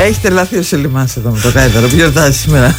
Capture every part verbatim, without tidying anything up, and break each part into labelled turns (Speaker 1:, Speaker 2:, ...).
Speaker 1: Έχει τρελαθεί ο Σελιμάς εδώ με το Γάιδαρο που γιορτάζει σήμερα.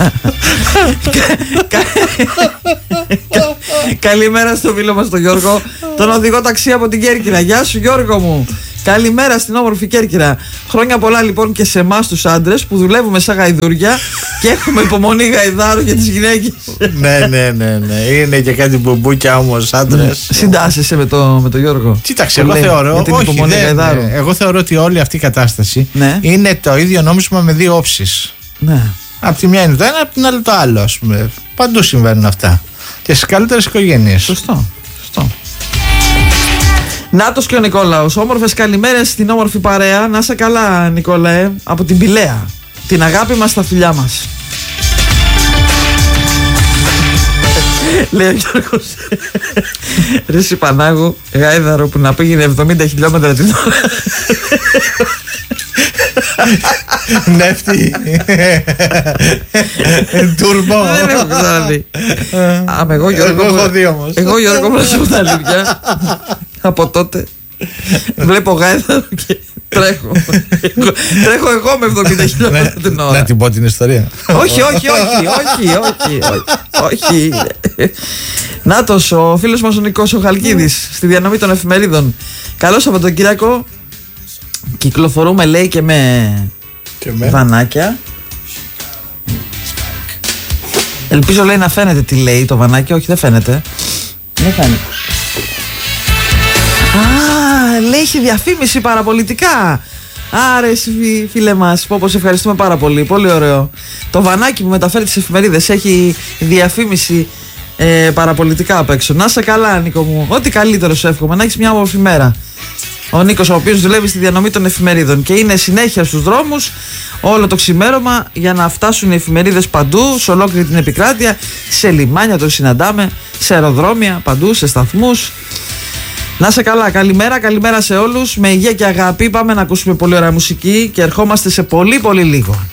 Speaker 1: Καλημέρα στο φίλο μας τον Γιώργο, τον οδηγό ταξί από την Κέρκυρα. Γεια σου Γιώργο μου. Καλημέρα στην όμορφη Κέρκυρα. Χρόνια πολλά λοιπόν και σε εμάς τους άντρες που δουλεύουμε σαν γαϊδούρια και έχουμε υπομονή γαϊδάρου για τις γυναίκες.
Speaker 2: Ναι, ναι, ναι, ναι. Είναι και κάτι μπουμπούκια όμως άντρες.
Speaker 1: Συντάσσεσαι με το, με το Γιώργο.
Speaker 2: Κοίταξε, εγώ θεωρώ, όχι, δεν,
Speaker 1: γαϊδάρου.
Speaker 2: εγώ θεωρώ ότι όλη αυτή η κατάσταση
Speaker 1: ναι. είναι
Speaker 2: το ίδιο νόμισμα με δύο όψεις.
Speaker 1: Ναι.
Speaker 2: Απ' τη μια είναι το ένα, απ' την άλλη το άλλο, ας πούμε. Παντού συμβαίνουν αυτά. Και στις καλύτερες οικογένειες.
Speaker 1: Σωστό. Σωστό. Νάτος και ο Νικόλαος. Όμορφες καλημέρες στην όμορφη παρέα. Να είσαι καλά, Νικόλαε, από την Πηλαία. Την αγάπη μας στα φιλιά μας. Λέει ο Γιώργος. Ρε Πανάγου, γάιδαρο που να πήγαινε εβδομήντα χιλιόμετρα την ώρα.
Speaker 2: Νεύτη. Τουρμπό.
Speaker 1: Δεν έχω ξαναδεί. Εγώ Γιώργο μου να σου πω τα αλήθεια. Από τότε βλέπω γάιδαρο και τρέχω. Τρέχω εγώ με εβδομήντα χιλιόμετρα την ώρα.
Speaker 2: Να την πω την ιστορία.
Speaker 1: Όχι, όχι, όχι, όχι, όχι, όχι. Νάτος, ο φίλος μας ο Νικός ο Χαλκίδης στη διανομή των εφημερίδων. Καλό Σαββατοκύριακο. Κυκλοφορούμε λέει και με,
Speaker 2: και με
Speaker 1: βανάκια. Ελπίζω λέει να φαίνεται τι λέει το βανάκι. Όχι, δεν φαίνεται. Δεν φαίνεται. Α, λέει έχει διαφήμιση παραπολιτικά. Άρε φίλε μας, πω πως ευχαριστούμε πάρα πολύ. Πολύ ωραίο. Το βανάκι που μεταφέρει τις εφημερίδες έχει διαφήμιση ε, παραπολιτικά απ' έξω. Να είσαι καλά Νίκο μου. Ό,τι καλύτερο σου εύχομαι. Να έχεις μια όμορφη μέρα. Ο Νίκος ο οποίος δουλεύει στη διανομή των εφημερίδων και είναι συνέχεια στους δρόμους όλο το ξημέρωμα για να φτάσουν οι εφημερίδες παντού, σε ολόκληρη την επικράτεια, σε λιμάνια τον συναντάμε, σε αεροδρόμια, παντού, σε σταθμούς. Να είσαι καλά, καλημέρα, καλημέρα σε όλους, με υγεία και αγάπη. Πάμε να ακούσουμε πολύ ωραία μουσική και ερχόμαστε σε πολύ πολύ λίγο.